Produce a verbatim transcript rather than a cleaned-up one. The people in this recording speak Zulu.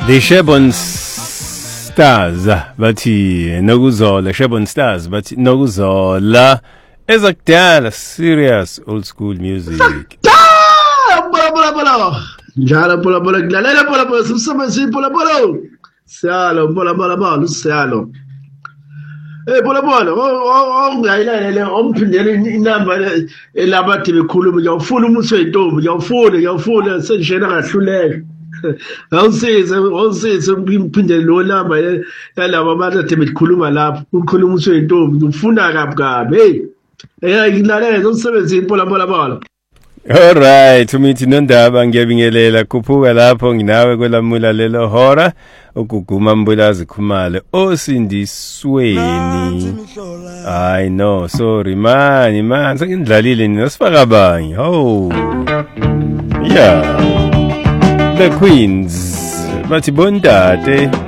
The Shebon Stars bathi nokuzola Shebon Stars bathi nokuzola ezakudala serious old school music. Bola bola bola. Njalo bola bola kulalela bola bola simsebenzi bola bola. Siyalo bola bola bola siyalo. Eh bola bola ongayilele omphindele inamba elabathi bekhuluma uyawufuna umuthi wentombi uyawufuna uyawufuna senjena ngahluleka. Awusize awusize ngiphindele lo namba yalabo abathi bekhuluma lapho ukhuluma umuthi wentombi ufuna kabi kabi hey eh ngilalela umsebenzi bola bola bola. All right, umithi nondaba ngiyabingelela kuphuka lapho nginawe kwelamula lelo hora ukuguma mbulazi khumalo osindisweni. I know, sorry man, man, sengidlalile nina sifaka abanye. Oh. Yeah. The Queens bathi bondate